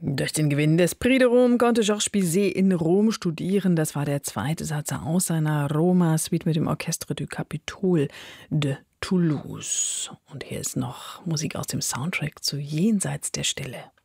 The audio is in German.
Durch den Gewinn des Prix de Rome konnte Georges Bizet in Rom studieren. Das war der zweite Satz aus seiner Roma-Suite mit dem Orchestre du Capitole de Toulouse. Und hier ist noch Musik aus dem Soundtrack zu Jenseits der Stille.